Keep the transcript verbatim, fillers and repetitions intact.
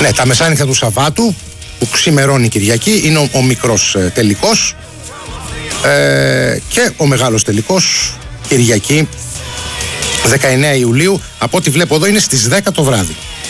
Ναι, τα μεσάνυχτα του Σαββάτου που ξημερώνει Κυριακή είναι ο, ο μικρός ε, τελικός ε, και ο μεγάλος τελικός Κυριακή δεκαεννέα Ιουλίου, από ό,τι βλέπω εδώ είναι στις δέκα το βράδυ.